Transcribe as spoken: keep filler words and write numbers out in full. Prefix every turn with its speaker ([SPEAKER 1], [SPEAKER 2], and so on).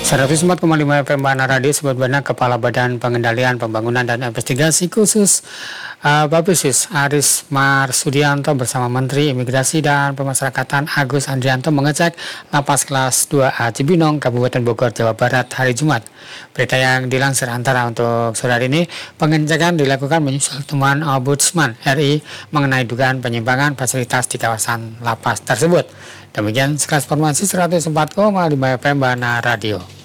[SPEAKER 1] seratus empat koma lima F M Bana Radio sebut benar Kepala Badan Pengendalian Pembangunan dan Investigasi Khusus uh, Bapisus Aris Marsudianto bersama Menteri Imigrasi dan Pemasyarakatan Agus Andrianto mengecek lapas kelas dua A Cibinong, Kabupaten Bogor, Jawa Barat hari Jumat. Berita yang dilansir Antara untuk sore hari ini, pengecekan dilakukan menyusul temuan Ombudsman R I mengenai dugaan penyimpangan fasilitas di kawasan lapas tersebut. Demikian sekilas informasi seratus empat koma lima F M Bana Radio.